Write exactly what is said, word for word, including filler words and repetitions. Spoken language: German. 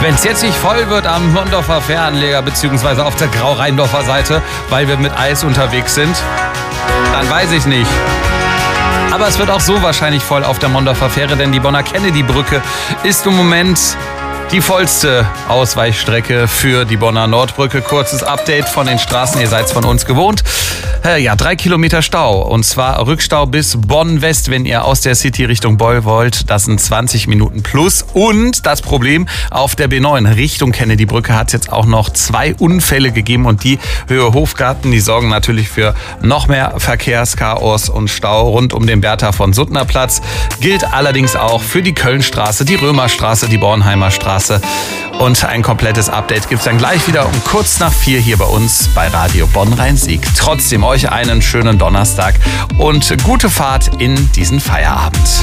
Wenn es jetzt nicht voll wird am Mondorfer Fähranleger beziehungsweise auf der Grau-Rheindorfer Seite, weil wir mit Eis unterwegs sind, dann weiß ich nicht. Aber es wird auch so wahrscheinlich voll auf der Mondorfer Fähre, denn die Bonner Kennedy-Brücke ist im Moment die vollste Ausweichstrecke für die Bonner Nordbrücke. Kurzes Update von den Straßen, ihr seid es von uns gewohnt. Äh, ja, drei Kilometer Stau und zwar Rückstau bis Bonn-West, wenn ihr aus der City Richtung Beul wollt. Das sind zwanzig Minuten plus. Und das Problem, auf der B neun Richtung Kennedy-Brücke hat es jetzt auch noch zwei Unfälle gegeben und die Höhe Hofgarten, die sorgen natürlich für noch mehr Verkehrschaos und Stau rund um den Bertha von Suttner Platz. Gilt allerdings auch für die Kölnstraße, die Römerstraße, die Bornheimer Straße. Und ein komplettes Update gibt es dann gleich wieder um kurz nach vier hier bei uns bei Radio Bonn-Rhein-Sieg. Trotzdem euch einen schönen Donnerstag und gute Fahrt in diesen Feierabend.